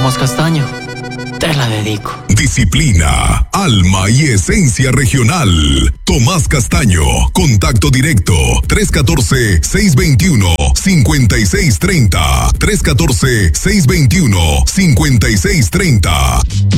Tomás Castaño, te la dedico. Disciplina, alma y esencia regional. Tomás Castaño, contacto directo 314-621-5630. 314-621-5630.